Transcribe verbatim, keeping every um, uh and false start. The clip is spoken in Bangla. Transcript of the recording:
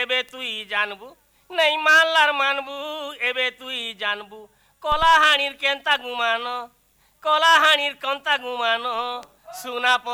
এবে তুই জানবু নাই মানলার মানবু এবে তুই জানবু কলাহানির কেন্তা গুমানো কলাহানির কন্তা গুমানো সুনা